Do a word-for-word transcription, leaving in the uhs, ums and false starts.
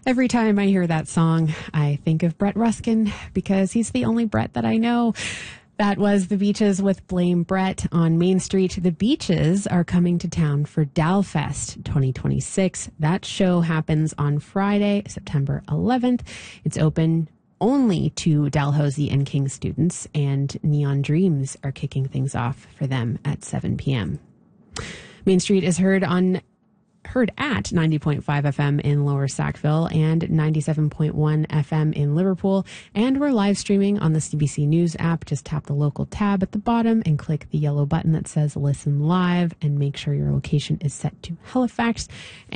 Every time I hear that song, I think of Brett Ruskin because he's the only Brett that I know. That was The Beaches with Blame Brett on Main Street. The Beaches are coming to town for DALFest twenty twenty-six. That show happens on Friday, September eleventh. It's open only to Dalhousie and King students, and Neon Dreams are kicking things off for them at seven p.m. Main Street is heard on heard at ninety point five F M in Lower Sackville and ninety-seven point one F M in Liverpool. And we're live streaming on the C B C News app. Just tap the local tab at the bottom and click the yellow button that says Listen Live, and make sure your location is set to Halifax.